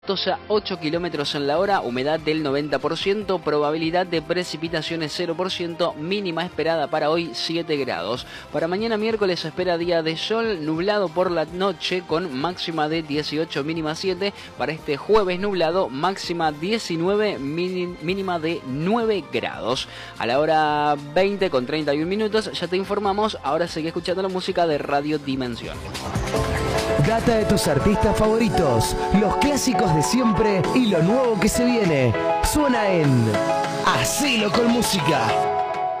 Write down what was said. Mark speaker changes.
Speaker 1: A 8 kilómetros en la hora, humedad del 90%, probabilidad de precipitaciones 0%, mínima esperada para hoy 7 grados. Para mañana miércoles se espera día de sol, nublado por la noche con máxima de 18, mínima 7. Para este jueves nublado, máxima 19, mínima de 9 grados. A la hora 20 con 31 minutos ya te informamos, ahora sigue escuchando la música de Radio Dimensión.
Speaker 2: Data de tus artistas favoritos, los clásicos de siempre y lo nuevo que se viene. Suena en Hacelo con Música.